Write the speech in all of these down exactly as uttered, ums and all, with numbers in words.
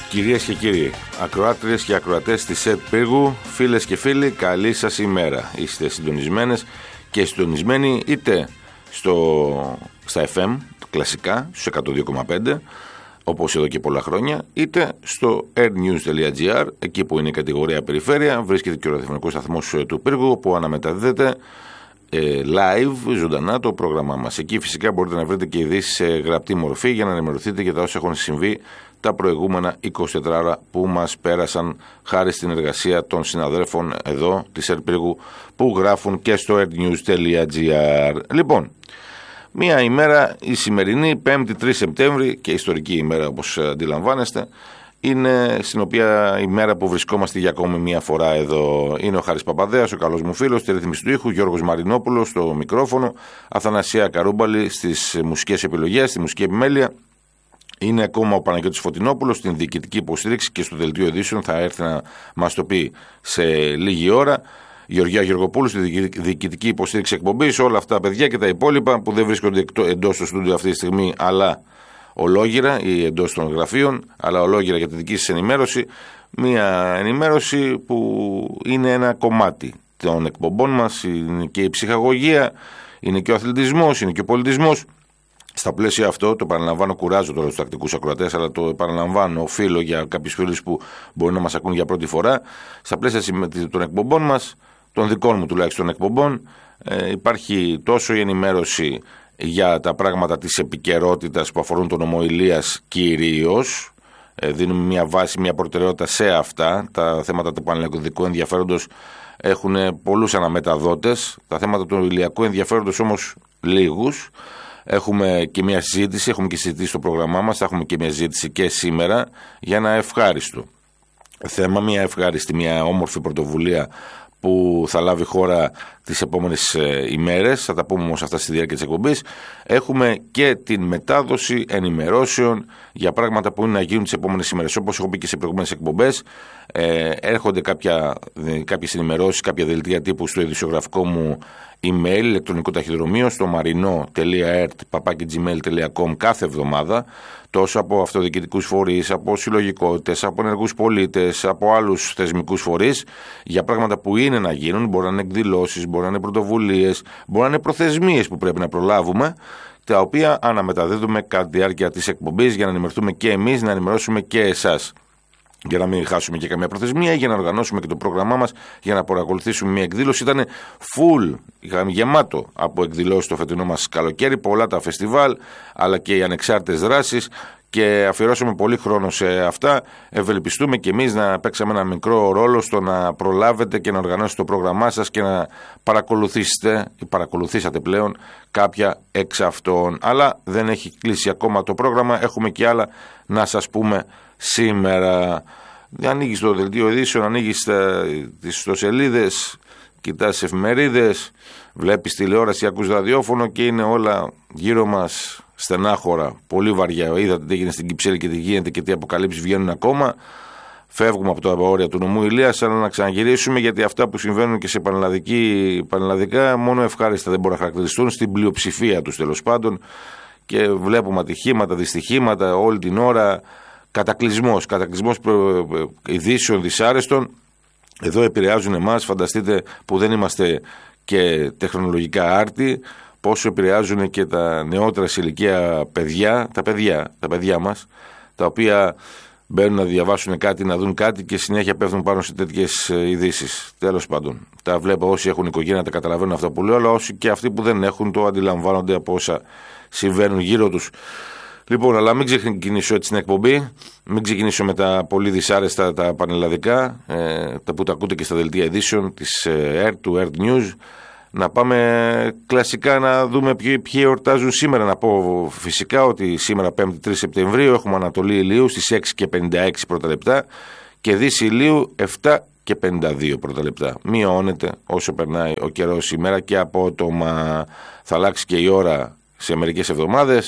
Κυρίες και κύριοι, ακροάτριες και ακροατές της ΕΡΤ Πύργου, φίλες και φίλοι, καλή σας ημέρα. Είστε συντονισμένες και συντονισμένοι είτε στο, στα εφ εμ, κλασικά, στους εκατόν δύο κόμμα πέντε, όπως εδώ και πολλά χρόνια, είτε στο airnews τελεία gr, εκεί που είναι η κατηγορία περιφέρεια, βρίσκεται και ο ραδιοφωνικός σταθμός του Πύργου, που αναμεταδίδεται ε, live, ζωντανά το πρόγραμμά μας. Εκεί φυσικά μπορείτε να βρείτε και ειδήσεις σε γραπτή μορφή για να ενημερωθείτε για τα όσα έχουν συμβεί τα προηγούμενα είκοσι τέσσερις ώρα που μας πέρασαν, χάρη στην εργασία των συναδέλφων εδώ της ΕΡΤ Πύργου που γράφουν και στο airnews τελεία gr. Λοιπόν, μία ημέρα, η σημερινή πέμπτη τρεις Σεπτέμβρη, και ιστορική ημέρα όπως αντιλαμβάνεστε, είναι στην οποία ημέρα που βρισκόμαστε για ακόμη μία φορά εδώ. Είναι ο Χάρης Παπαδέας, ο καλός μου φίλος, στη ρύθμιση του ήχου, Γιώργος Μαρινόπουλος στο μικρόφωνο, Αθανασία Καρούμπαλη στις μουσικές επιλογές, στη μουσική επιμέλεια. Είναι ακόμα ο Παναγιώτης Φωτεινόπουλος στην διοικητική υποστήριξη και στο δελτίο ειδήσεων, θα έρθει να μας το πει σε λίγη ώρα. Γεωργία Γεωργοπούλου στη διοικητική υποστήριξη εκπομπής. Όλα αυτά, παιδιά, και τα υπόλοιπα που δεν βρίσκονται εντός του στούντιο αυτή τη στιγμή, αλλά ολόγυρα ή εντός των γραφείων, αλλά ολόγυρα για τη δική σας ενημέρωση. Μια ενημέρωση που είναι ένα κομμάτι των εκπομπών μας. Είναι και η ψυχαγωγία, είναι και ο αθλητισμός, είναι και ο πολιτισμός. Στα πλαίσια αυτό, το παραλαμβάνω, κουράζω τώρα τους τακτικούς ακροατές, αλλά το επαναλαμβάνω, οφείλω για κάποιους φίλους που μπορεί να μας ακούν για πρώτη φορά. Στα πλαίσια των εκπομπών μας, των δικών μου τουλάχιστον εκπομπών, ε, υπάρχει τόσο η ενημέρωση για τα πράγματα της επικαιρότητας που αφορούν τον Νομό Ηλίας κυρίως. Ε, δίνουμε μια βάση, μια προτεραιότητα σε αυτά. Τα θέματα του πανελλαδικού ενδιαφέροντος έχουν πολλούς αναμεταδότες. Τα θέματα του ηλιακού ενδιαφέροντος όμως λίγους. Έχουμε και μια συζήτηση, έχουμε και συζητήσει στο πρόγραμμά μας, θα έχουμε και μια συζήτηση και σήμερα για ένα ευχάριστο θέμα, μια ευχάριστη, μια όμορφη πρωτοβουλία που θα λάβει χώρα τις επόμενες ε, ημέρες. Θα τα πούμε όμως αυτά στη διάρκεια της εκπομπής. Έχουμε και την μετάδοση ενημερώσεων για πράγματα που είναι να γίνουν τις επόμενες ημέρες. Όπως έχω πει και σε προηγούμενες εκπομπές, ε, έρχονται κάποια, ε, κάποιες ενημερώσεις, κάποια δελτία τύπου στο ειδησιογραφικό μου email, ηλεκτρονικό ταχυδρομείο, στο marino τελεία ert παπάκι gmail τελεία com κάθε εβδομάδα, τόσο από αυτοδιοικητικούς φορείς, από συλλογικότητες, από ενεργούς πολίτες, από άλλους θεσμικούς φορείς, για πράγματα που είναι να γίνουν. Μπορεί να είναι εκδηλώσεις, μπορεί να είναι πρωτοβουλίες, μπορεί να είναι προθεσμίες που πρέπει να προλάβουμε, τα οποία αναμεταδίδουμε κατά τη διάρκεια της εκπομπής για να ενημερωθούμε και εμείς, να ενημερώσουμε και εσάς. Για να μην χάσουμε και καμία προθεσμία, για να οργανώσουμε και το πρόγραμμά μας, για να παρακολουθήσουμε μια εκδήλωση. Ήταν full, είχαμε γεμάτο από εκδηλώσεις το φετινό μας καλοκαίρι, πολλά τα φεστιβάλ, αλλά και οι ανεξάρτητες δράσεις, και αφιερώσαμε πολύ χρόνο σε αυτά. Ευελπιστούμε και εμείς να παίξαμε ένα μικρό ρόλο στο να προλάβετε και να οργανώσετε το πρόγραμμά σας και να παρακολουθήσετε ή παρακολουθήσατε πλέον κάποια εξ αυτών. Αλλά δεν έχει κλείσει ακόμα το πρόγραμμα, έχουμε και άλλα να σας πούμε σήμερα. Ανοίγεις το δελτίο ειδήσεων, ανοίγεις τις ιστοσελίδες, κοιτάς τις εφημερίδες, βλέπεις τηλεόραση, ακούς ραδιόφωνο και είναι όλα γύρω μας στενάχωρα, πολύ βαριά. Είδατε τι έγινε στην Κυψέλη και τι γίνεται και τι αποκαλύψεις βγαίνουν ακόμα. Φεύγουμε από τα όρια του νομού Ηλίας, αλλά να ξαναγυρίσουμε, γιατί αυτά που συμβαίνουν και σε πανελλαδικά μόνο ευχάριστα δεν μπορούν να χαρακτηριστούν, στην πλειοψηφία τους τέλος πάντων. Και βλέπουμε ατυχήματα, δυστυχήματα όλη την ώρα. Κατακλυσμός, κατακλυσμός ειδήσεων δυσάρεστων. Εδώ επηρεάζουν εμάς, φανταστείτε που δεν είμαστε και τεχνολογικά άρτοι, πόσο επηρεάζουν και τα νεότερα σε ηλικία παιδιά, τα παιδιά, τα παιδιά μας, τα οποία μπαίνουν να διαβάσουν κάτι, να δουν κάτι και συνέχεια πέφτουν πάνω σε τέτοιες ειδήσεις. Τέλος πάντων, τα βλέπω, όσοι έχουν οικογένεια τα καταλαβαίνουν αυτά που λέω, αλλά όσοι και αυτοί που δεν έχουν το αντιλαμβάνονται από όσα συμβαίνουν γύρω τους. Λοιπόν, αλλά μην ξεκινήσω έτσι την εκπομπή, μην ξεκινήσω με τα πολύ δυσάρεστα τα πανελλαδικά, ε, τα που τα ακούτε και στα δελτία ειδήσεων της ΕΡΤ, του ΕΡΤ News. Να πάμε κλασικά να δούμε ποιοι, ποιοι εορτάζουν σήμερα. Να πω φυσικά ότι σήμερα πέμπτη τρεις Σεπτεμβρίου έχουμε Ανατολή Ηλίου στις έξι και πενήντα έξι πρώτα λεπτά και Δύση Ηλίου επτά και πενήντα δύο πρώτα λεπτά. Μειώνεται όσο περνάει ο καιρός σήμερα και απότομα. Θα αλλάξει και η ώρα σε μερικές εβδομάδες.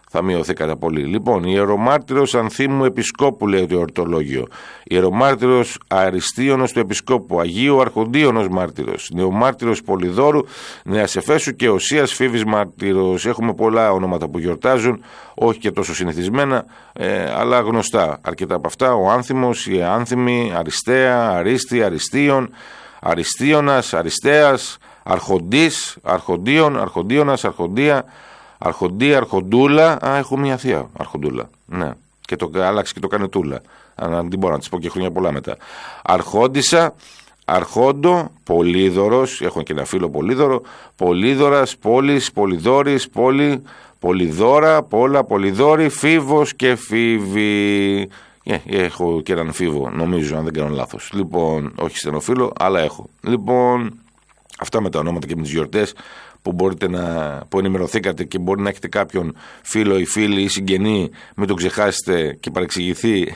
θα μειωθεί κατά πολύ. Λοιπόν, ιερομάρτυρος Ανθίμου Επισκόπου, λέει το εορτολόγιο. Ιερομάρτυρος Αριστίωνος του Επισκόπου. Αγίου Αρχοντίωνος μάρτυρος. Νεομάρτυρος Πολυδόρου Νέας Εφέσου και Οσίας Φίβης μάρτυρος. Έχουμε πολλά ονόματα που γιορτάζουν, όχι και τόσο συνηθισμένα, ε, αλλά γνωστά. Αρκετά από αυτά. Ο Άνθιμος, η Άνθιμη, Αριστέα, Αρίστη, Αριστίων, Αριστίωνας, Αριστέας, Αρχοντής, Αρχοντίων, Αρχοντίωνας, Αρχοντία. Αρχοντία, Αρχοντούλα. Α, έχω μια θεία Αρχοντούλα. Ναι. Και το άλλαξε και το κάνει Τούλα. Αν την μπορώ να τη πω και χρόνια πολλά μετά. Αρχόντισσα, Αρχόντο, Πολύδωρος. Έχω και ένα φίλο Πολύδωρο. Πολύδωρας, Πόλης, Πολυδόρης, Πόλη, Πολυδώρα, Πόλα, Πολυδόρη, Φίβος και Φίβη. Yeah, έχω και έναν Φίβο, νομίζω, αν δεν κάνω λάθος. Λοιπόν, όχι στενοφίλο, αλλά έχω. Λοιπόν, αυτά με τα ονόματα και με τις γιορτές που μπορείτε να που ενημερωθήκατε και μπορεί να έχετε κάποιον φίλο ή φίλη ή συγγενή, μην τον ξεχάσετε και παρεξηγηθεί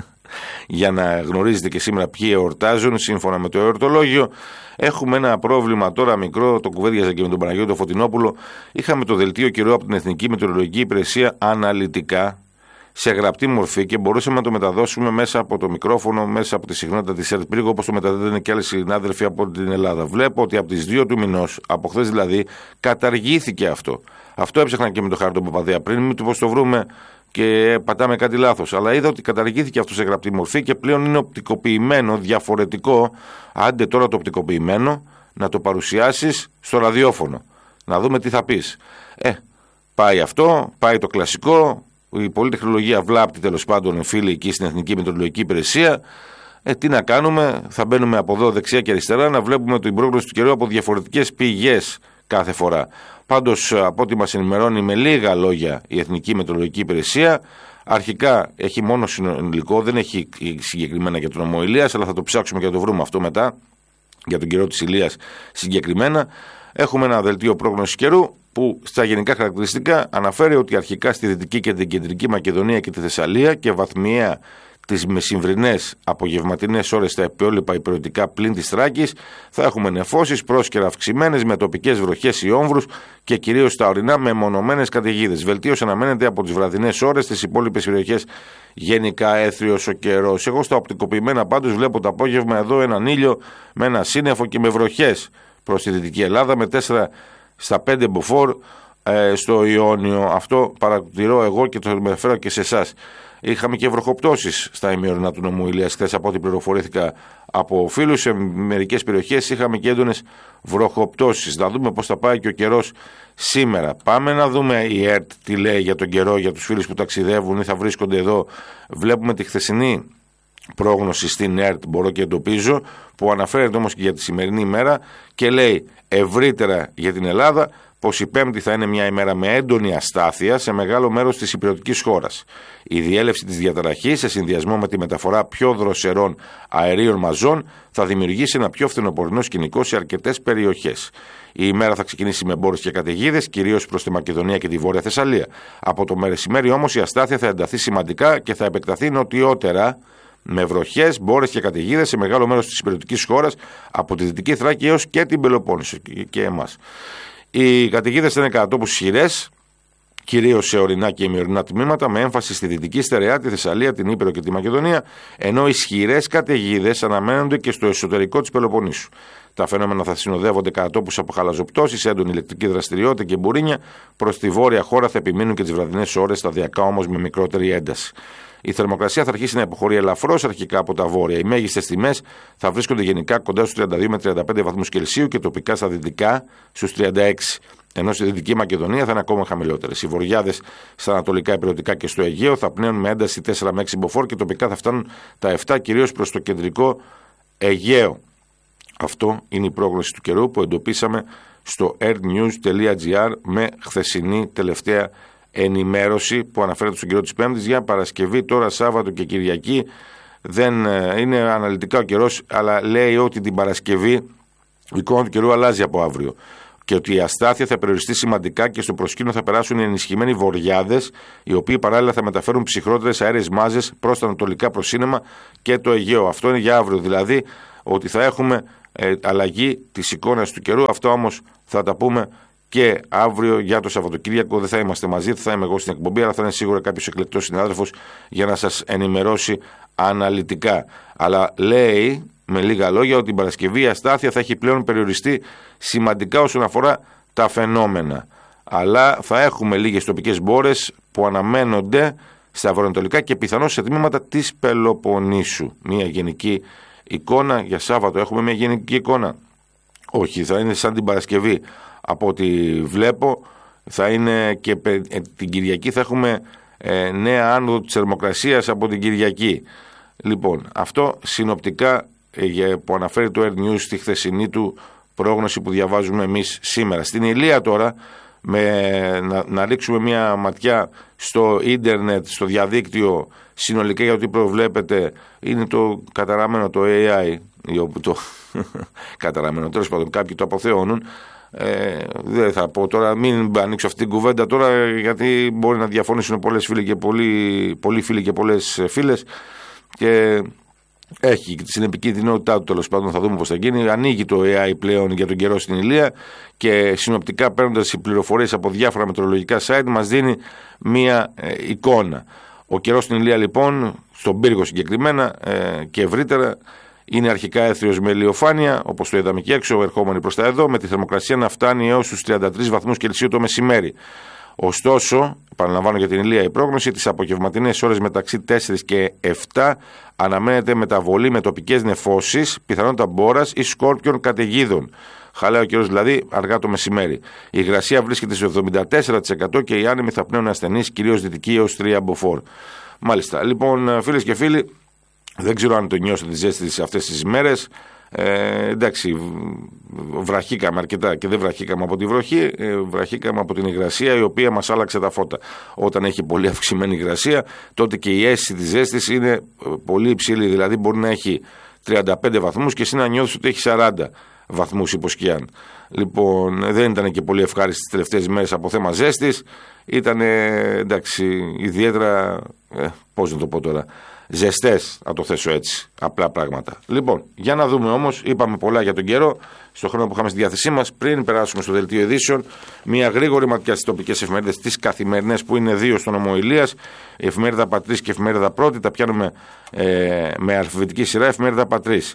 για να γνωρίζετε και σήμερα ποιοι εορτάζουν σύμφωνα με το εορτολόγιο. Έχουμε ένα πρόβλημα τώρα μικρό, το κουβέντιαζα και με τον Παναγιώτο Φωτεινόπουλο. Είχαμε το δελτίο καιρού από την Εθνική Μετεωρολογική Υπηρεσία αναλυτικά σε γραπτή μορφή και μπορούσαμε να το μεταδώσουμε μέσα από το μικρόφωνο, μέσα από τη συχνότητα της ΕΡΤ Πύργου, όπως το μεταδίδουν και άλλοι συνάδελφοι από την Ελλάδα. Βλέπω ότι από τις δύο του μηνός, από χθες δηλαδή, καταργήθηκε αυτό. Αυτό έψαχνα και με το Χάρτο Παπαδέα πριν, μην το βρούμε και πατάμε κάτι λάθος. Αλλά είδα ότι καταργήθηκε αυτό σε γραπτή μορφή και πλέον είναι οπτικοποιημένο, διαφορετικό. Άντε τώρα το οπτικοποιημένο να το παρουσιάσεις στο ραδιόφωνο. Να δούμε τι θα πεις. Ε, πάει αυτό, πάει το κλασικό. Η πολλή τεχνολογία βλάπτει τέλος πάντων φίλοι εκεί στην Εθνική Μετεωρολογική Υπηρεσία. Ε, τι να κάνουμε, θα μπαίνουμε από εδώ δεξιά και αριστερά να βλέπουμε την πρόγνωση του καιρού από διαφορετικές πηγές κάθε φορά. Πάντως, από ό,τι μας ενημερώνει με λίγα λόγια η Εθνική Μετεωρολογική Υπηρεσία, αρχικά έχει μόνο συνολικό, δεν έχει συγκεκριμένα για τον νομό Ηλίας, αλλά θα το ψάξουμε και θα το βρούμε αυτό μετά, για τον καιρό της Ηλίας συγκεκριμένα. Έχουμε ένα δελτίο πρόγνωσης καιρού που στα γενικά χαρακτηριστικά αναφέρει ότι αρχικά στη Δυτική και την Κεντρική Μακεδονία και τη Θεσσαλία και βαθμιαία τις μεσημβρινές απογευματινές ώρες στα υπόλοιπα υπηρετικά πλην της Θράκης θα έχουμε νεφώσεις πρόσκαιρα αυξημένες με τοπικές βροχές ή όμβρους και κυρίως στα ορεινά με μονομένες καταιγίδες. Βελτίωση αναμένεται από τις βραδινές ώρες στις υπόλοιπες περιοχές, γενικά έθριος ο καιρός. Εγώ στα οπτικοποιημένα πάντως βλέπω το απόγευμα εδώ έναν ήλιο με ένα σύννεφο και με βροχές προς τη Δυτική Ελλάδα με τέσσερα στα πέντε μποφόρ ε, στο Ιόνιο. Αυτό παρατηρώ εγώ και το μεταφέρω και σε εσάς. Είχαμε και βροχοπτώσεις στα ημιορεινά του νομού Ηλίας χθες, από ό,τι πληροφορήθηκα από φίλους. Σε μερικές περιοχές είχαμε και έντονες βροχοπτώσεις. Να δούμε πώς θα πάει και ο καιρός σήμερα. Πάμε να δούμε η ΕΡΤ τι λέει για τον καιρό, για τους φίλους που ταξιδεύουν ή θα βρίσκονται εδώ. Βλέπουμε τη χθεσινή πρόγνωση στην ΕΡΤ, μπορώ και εντοπίζω, που αναφέρεται όμως και για τη σημερινή ημέρα και λέει ευρύτερα για την Ελλάδα πως η Πέμπτη θα είναι μια ημέρα με έντονη αστάθεια σε μεγάλο μέρος της υπηρετικής χώρας. Η διέλευση της διαταραχής σε συνδυασμό με τη μεταφορά πιο δροσερών αερίων μαζών θα δημιουργήσει ένα πιο φθινοπορεινό σκηνικό σε αρκετές περιοχές. Η ημέρα θα ξεκινήσει με μπόρες και καταιγίδες, κυρίως προς τη Μακεδονία και τη Βόρεια Θεσσαλία. Από το μεσημέρι όμως η αστάθεια θα ενταθεί σημαντικά και θα επεκταθεί νοτιότερα, με βροχές, μπόρες και καταιγίδες σε μεγάλο μέρος της υπηρετικής χώρας, από τη Δυτική Θράκη έως και την Πελοπόννησο και εμάς. Οι καταιγίδες θα είναι κατά τόπους ισχυρές, κυρίως σε ορεινά και ημιορεινά τμήματα, με έμφαση στη Δυτική Στερεά, τη Θεσσαλία, την Ήπειρο και τη Μακεδονία, ενώ ισχυρές καταιγίδες αναμένονται και στο εσωτερικό της Πελοποννήσου. Τα φαινόμενα θα συνοδεύονται κατά τόπους από χαλαζοπτώσεις, έντονη ηλεκτρική δραστηριότητα και μπουρίνια. Προς τη βόρεια χώρα θα επιμείνουν και τις βραδινές ώρες, σταδιακά όμως με μικρότερη ένταση. Η θερμοκρασία θα αρχίσει να υποχωρεί ελαφρώς αρχικά από τα βόρεια. Οι μέγιστες τιμές θα βρίσκονται γενικά κοντά στους τριάντα δύο με τριάντα πέντε βαθμούς Κελσίου και τοπικά στα δυτικά στους τριάντα έξι. Ενώ στη Δυτική Μακεδονία θα είναι ακόμα χαμηλότερες. Οι βορειάδες στα ανατολικά υπηρετικά και στο Αιγαίο θα πνέουν με ένταση τέσσερα με έξι μποφόρ και τοπικά θα φτάνουν τα επτά, κυρίως προς το κεντρικό Αιγαίο. Αυτό είναι η πρόγνωση του καιρού που εντοπίσαμε στο airnews τελεία gr με χθεσινή τελευταία ενημέρωση που αναφέρεται στον καιρό της Πέμπτης για Παρασκευή, τώρα Σάββατο και Κυριακή. Δεν είναι αναλυτικά ο καιρός, αλλά λέει ότι την Παρασκευή η εικόνα του καιρού αλλάζει από αύριο και ότι η αστάθεια θα περιοριστεί σημαντικά και στο προσκήνιο θα περάσουν οι ενισχυμένοι βορειάδες, οι οποίοι παράλληλα θα μεταφέρουν ψυχρότερες αέριες μάζες προς τα ανατολικά προσύννεμα και το Αιγαίο. Αυτό είναι για αύριο, δηλαδή ότι θα έχουμε ε, αλλαγή της εικόνας του καιρού. Αυτά όμως θα τα πούμε και αύριο για το Σαββατοκύριακο. Δεν θα είμαστε μαζί, θα είμαι εγώ στην εκπομπή, αλλά θα είναι σίγουρα κάποιος εκλεκτός συνάδελφος για να σας ενημερώσει αναλυτικά. Αλλά λέει με λίγα λόγια ότι την Παρασκευή η αστάθεια θα έχει πλέον περιοριστεί σημαντικά όσον αφορά τα φαινόμενα. Αλλά θα έχουμε λίγες τοπικές μπόρες που αναμένονται στα βορειοανατολικά και πιθανώς σε τμήματα της Πελοποννήσου. Μια γενική εικόνα για Σάββατο. Έχουμε μια γενική εικόνα. Όχι, θα είναι σαν την Παρασκευή. Από ό,τι βλέπω θα είναι και την Κυριακή θα έχουμε ε, νέα άνοδο της θερμοκρασίας από την Κυριακή. Λοιπόν, αυτό συνοπτικά ε, που αναφέρει το Air News στη χθεσινή του πρόγνωση που διαβάζουμε εμείς σήμερα. Στην Ηλία τώρα, με, να, να ρίξουμε μια ματιά στο ίντερνετ, στο διαδίκτυο συνολικά για το τι προβλέπετε, είναι το καταραμένο το έι άι, το καταραμένο, τέλος πάντων κάποιοι το αποθεώνουν. Ε, δεν θα πω τώρα, μην ανοίξω αυτή την κουβέντα τώρα, γιατί μπορεί να διαφωνήσουν πολλές φίλοι και πολλοί, πολλοί φίλοι και πολλές φίλες και έχει στην επικίνδυνοτητά του, τέλος πάντων θα δούμε πώς θα γίνει. Ανοίγει το έι άι πλέον για τον καιρό στην Ηλία και συνοπτικά παίρνοντας οι πληροφορίες από διάφορα μετεωρολογικά site μας δίνει μία ε, εικόνα. Ο καιρός στην Ηλία λοιπόν, στον πύργο συγκεκριμένα ε, και ευρύτερα, είναι αρχικά έθριος με ηλιοφάνεια, όπως το είδαμε και έξω, ερχόμενοι προς τα εδώ, με τη θερμοκρασία να φτάνει έως τους τριάντα τρεις βαθμούς Κελσίου το μεσημέρι. Ωστόσο, επαναλαμβάνω για την Ηλία η πρόγνωση, τις απογευματινές ώρες μεταξύ τέσσερις και επτά αναμένεται μεταβολή με τοπικές νεφώσεις, πιθανότητα μπόρας ή σκόρπιων καταιγίδων. Χαλάει ο καιρός δηλαδή αργά το μεσημέρι. Η υγρασία βρίσκεται στο εβδομήντα τέσσερα τοις εκατό και οι άνεμοι θα πνέουν ασθενείς, κυρίως δυτική έως τρία μποφόρ. Μάλιστα. Λοιπόν, φίλες και φίλοι, δεν ξέρω αν το νιώσετε τη ζέστη αυτές τις μέρες. Ε, εντάξει, βραχήκαμε αρκετά και δεν βραχήκαμε από τη βροχή, ε, βραχήκαμε από την υγρασία η οποία μας άλλαξε τα φώτα. Όταν έχει πολύ αυξημένη υγρασία, τότε και η αίσθηση της ζέστης είναι πολύ υψηλή. Δηλαδή, μπορεί να έχει τριάντα πέντε βαθμούς και εσύ να νιώθεις ότι έχει σαράντα βαθμούς υποσκιάν. Λοιπόν, δεν ήταν και πολύ ευχάριστη τις τελευταίες μέρες από θέμα ζέστης. Ήταν, εντάξει, ιδιαίτερα, ε, πώς να το πω τώρα, ζεστές, να το θέσω έτσι, απλά πράγματα. Λοιπόν, για να δούμε όμως, είπαμε πολλά για τον καιρό, στον χρόνο που είχαμε στη διάθεσή μας. Πριν περάσουμε στο δελτίο ειδήσεων, μια γρήγορη ματιά στις τοπικές εφημερίδες, τις καθημερινές που είναι δύο στον νομό Ηλίας, η εφημερίδα Πατρίς και η εφημερίδα Πρώτη, τα πιάνουμε ε, με αλφαβητική σειρά. Εφημερίδα Πατρίς.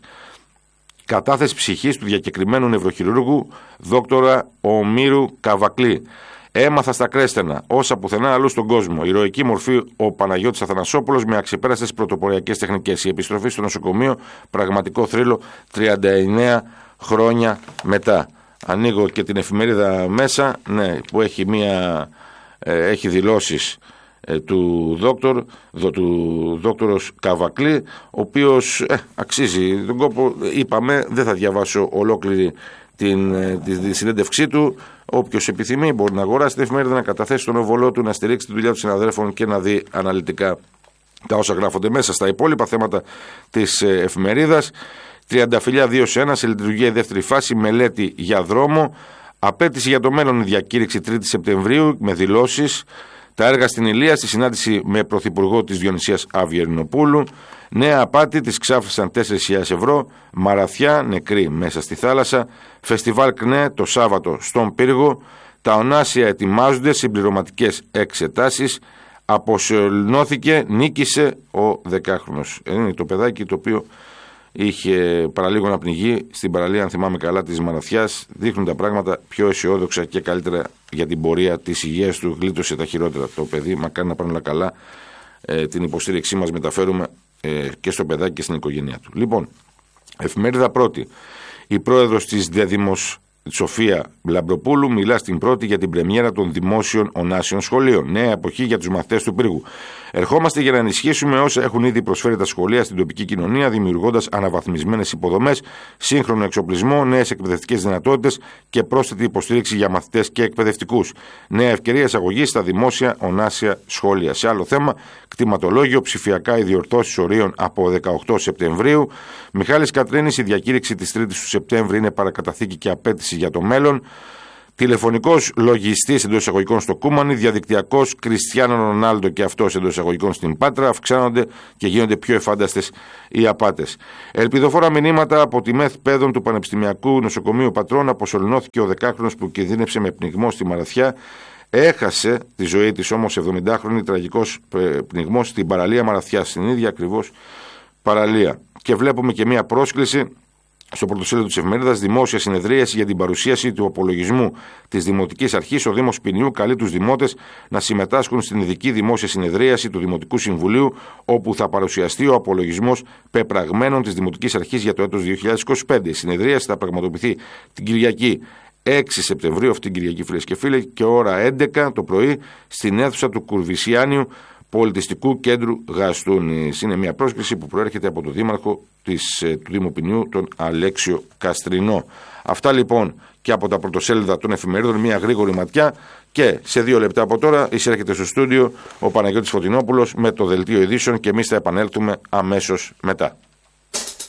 Κατάθεση ψυχής του διακεκριμένου νευροχειρούργου δόκτορα Ομήρου Καβακλή. Έμαθα στα κρέστενα, όσα πουθενά αλλού στον κόσμο. Ηρωική μορφή ο Παναγιώτης Αθανασόπουλος με αξεπέραστες πρωτοποριακές τεχνικές. Η επιστροφή στο νοσοκομείο, πραγματικό θρύλο τριάντα εννέα χρόνια μετά. Ανοίγω και την εφημερίδα μέσα, ναι, που έχει, μία, ε, έχει δηλώσεις ε, του δόκτωρ, δο, του δόκτωρος Καβακλή, ο οποίος ε, αξίζει τον κόπο. Είπαμε, δεν θα διαβάσω ολόκληρη την, τη, τη συνέντευξή του. Όποιος επιθυμεί μπορεί να αγοράσει την εφημερίδα, να καταθέσει τον οβολό του, να στηρίξει τη δουλειά των συναδέλφων και να δει αναλυτικά τα όσα γράφονται μέσα στα υπόλοιπα θέματα της εφημερίδας. Τριανταφυλλιά δύο σε ένα, σε λειτουργία η δεύτερη φάση, μελέτη για δρόμο. Απέτηση για το μέλλον, η διακήρυξη τρίτη Σεπτεμβρίου με δηλώσεις. Τα έργα στην Ηλία, στη συνάντηση με πρωθυπουργό της Διονυσίας Αβγερινοπούλου. Νέα απάτη, της ξάφρυσαν τέσσερις χιλιάδες ευρώ. Μαραθιά, νεκρή μέσα στη θάλασσα. Φεστιβάλ ΚΝΕ το Σάββατο στον Πύργο. Τα ονάσια ετοιμάζονται, συμπληρωματικές εξετάσεις. Αποσωληνώθηκε, νίκησε ο δεκάχρονος. Είναι το παιδάκι το οποίο είχε παραλίγο να πνιγεί στην παραλία, αν θυμάμαι καλά, της Μαραθιάς. Δείχνουν τα πράγματα πιο αισιόδοξα και καλύτερα για την πορεία της υγείας του. Γλίτωσε τα χειρότερα το παιδί, μακάρι να πάνε όλα καλά. Ε, την υποστήριξή μας μεταφέρουμε ε, και στο παιδάκι και στην οικογένειά του. Λοιπόν, εφημερίδα Πρώτη. Η πρόεδρος της Διαδήμος Σοφία Λαμπροπούλου μιλά στην Πρώτη για την πρεμιέρα των δημόσιων ονάσιων σχολείων. Νέα εποχή για τους μαθητές του Πύργου. Ερχόμαστε για να ενισχύσουμε όσα έχουν ήδη προσφέρει τα σχολεία στην τοπική κοινωνία, δημιουργώντας αναβαθμισμένες υποδομές, σύγχρονο εξοπλισμό, νέες εκπαιδευτικές δυνατότητες και πρόσθετη υποστήριξη για μαθητές και εκπαιδευτικούς. Νέα ευκαιρία εισαγωγής στα δημόσια ονάσια σχολεία. Σε άλλο θέμα, κτηματολόγιο, ψηφιακά οι διορθώσεις ορίων από δεκαοκτώ Σεπτεμβρίου. Μιχάλης Κατρίνης, η διακήρυξη της τρίτης του Σεπτέμβρη είναι παρακαταθήκη και απέτηση για το μέλλον. Τηλεφωνικός λογιστής εντός εισαγωγικών στο Κούμανι, διαδικτυακός Κριστιάνο Ρονάλντο και αυτός εντός εισαγωγικών στην Πάτρα, αυξάνονται και γίνονται πιο εφάνταστες οι απάτες. Ελπιδοφόρα μηνύματα από τη ΜΕΘ Παιδών του Πανεπιστημιακού Νοσοκομείου Πατρών. Αποσωληνώθηκε ο δεκάχρονος που κινδύνεψε με πνιγμό στη Μαραθιά. Έχασε τη ζωή της όμως εβδομηντάχρονη, τραγικός πνιγμός στην παραλία Μαραθιά, στην ίδια ακριβώς παραλία. Και βλέπουμε και μία πρόσκληση στο πρωτοσέλιδο της εφημερίδας, δημόσια συνεδρίαση για την παρουσίαση του απολογισμού της Δημοτικής Αρχής. Ο Δήμος Πινιού καλεί τους δημότες να συμμετάσχουν στην ειδική δημόσια συνεδρίαση του Δημοτικού Συμβουλίου, όπου θα παρουσιαστεί ο απολογισμός πεπραγμένων της Δημοτικής Αρχής για το έτος δύο χιλιάδες είκοσι πέντε. Η συνεδρίαση θα πραγματοποιηθεί την Κυριακή έξι Σεπτεμβρίου, αυτήν την Κυριακή, φίλες και φίλοι, και ώρα έντεκα το πρωί στην αίθουσα του Κουρβισιάνιου Πολιτιστικού Κέντρου Γαστούνης. Είναι μια πρόσκληση που προέρχεται από τον Δήμαρχο της, του Δήμου Πινιού, τον Αλέξιο Καστρινό. Αυτά λοιπόν και από τα πρωτοσέλιδα των εφημερίδων, μια γρήγορη ματιά, και σε δύο λεπτά από τώρα εισέρχεται στο στούντιο ο Παναγιώτης Φωτεινόπουλος με το δελτίο ειδήσεων και εμείς θα επανέλθουμε αμέσως μετά.